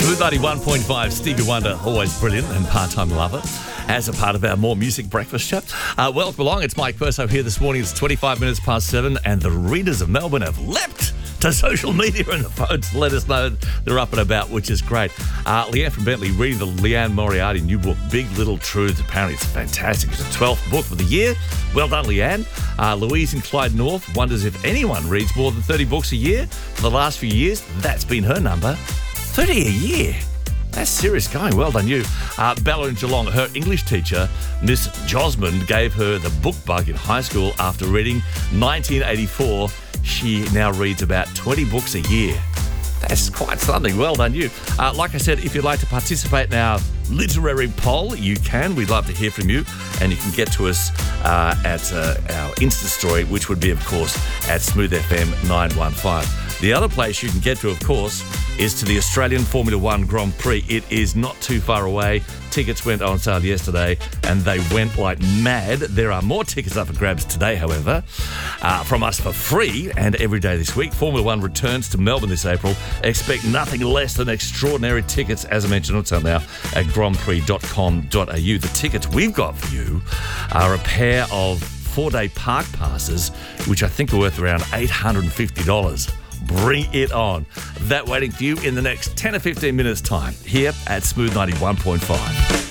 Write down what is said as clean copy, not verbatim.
Smooth 91.5, Stevie Wonder, always brilliant and part-time lover, as a part of our More Music Breakfast Show. Welcome along, it's Mike Perso here this morning. It's 25 minutes past 7 and the readers of Melbourne have leapt to social media and the phones to let us know they're up and about, which is great. Leanne from Bentley reading the Leanne Moriarty new book, Big Little Truths. Apparently it's fantastic. It's the 12th book of the year. Well done, Leanne. Louise in Clyde North wonders if anyone reads more than 30 books a year. For the last few years, that's been her number. 30 a year. That's serious going. Well done, you. Bella in Geelong, her English teacher, Miss Josmond, gave her the book bug in high school after reading 1984. She now reads about 20 books a year. That's quite something. Well done, you. Like I said, if you'd like to participate in our literary poll, you can. We'd love to hear from you. And you can get to us at our Insta story, which would be, of course, at Smooth FM 915. The other place you can get to, of course, is to the Australian Formula One Grand Prix. It is not too far away. Tickets went on sale yesterday and they went like mad. There are more tickets up for grabs today, however, from us for free and every day this week. Formula One returns to Melbourne this April. Expect nothing less than extraordinary tickets, as I mentioned on sale now, at grandprix.com.au. The tickets we've got for you are a pair of 4-day park passes, which I think are worth around $850. Bring it on. That waiting for you in the next 10 or 15 minutes time here at Smooth 91.5.